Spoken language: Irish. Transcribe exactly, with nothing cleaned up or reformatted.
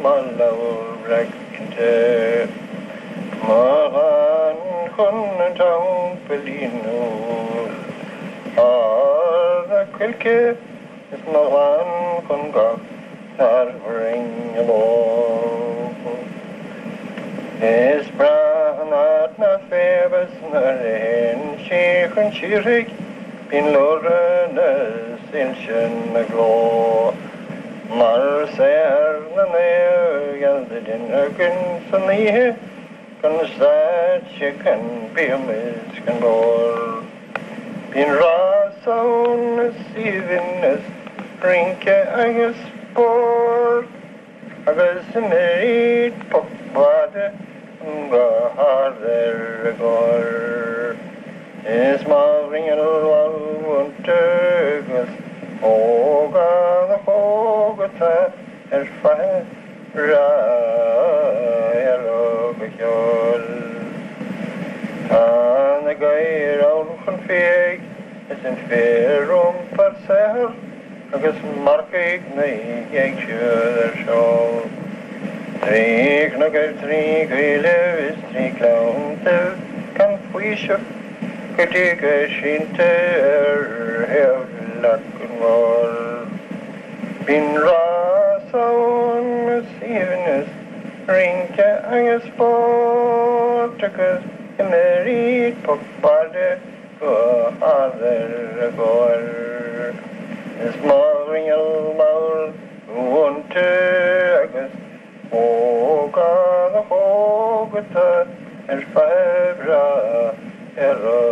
malawrakinte maran hunnantang pelino ara quelke is maran kunga tarvring alo es branat na febas na ren shikun shirik bin lorna silshen glo mar ser na ne yaldin akin sanihe kan sat chicken bimis kan bor bin rason sivinnes rinke agus sport agus merit popbade nga harder gor is mavring al wontegas oga the hogata er fa ra ero bekjol an gair al khun feg is en ferum parser agus markig nei ik sjøder sjål Trik nagar trik vile is trik launte kan fwisje Ketiga shinte er hevlakkenval Bin rasaun sivenes rinke anges sportakas emerit popade go hader gor Es mavring el maul wonte agus Oga the hogata er febra er